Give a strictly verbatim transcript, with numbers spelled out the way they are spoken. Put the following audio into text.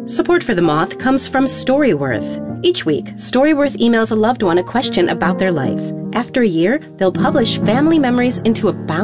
Support for The Moth comes from Storyworth. Each week, Storyworth emails a loved one a question about their life. After a year, they'll publish family memories into a bound